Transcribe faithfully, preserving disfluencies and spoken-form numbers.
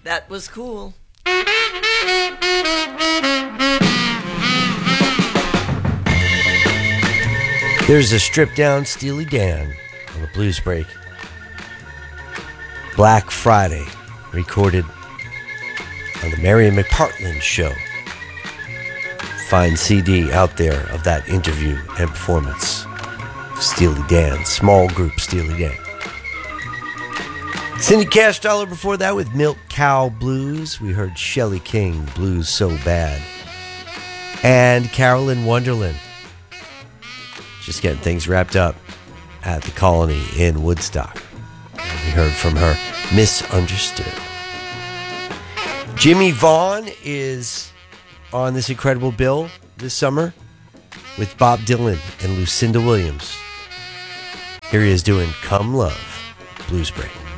That was cool. There's a stripped down Steely Dan on the Blues Break. Black Friday, recorded on the Mary McPartland Show. Fine C D out there of that interview and performance. Steely Dan, small group Steely Dan. Cindy Cash Dollar before that with Milk Cow Blues. We heard Shelley King, Blues So Bad. And Carolyn Wonderland. Just getting things wrapped up at the Colony in Woodstock. And we heard from her Misunderstood. Jimmy Vaughn is on this incredible bill this summer with Bob Dylan and Lucinda Williams. Here he is doing Come Love, Blues Break.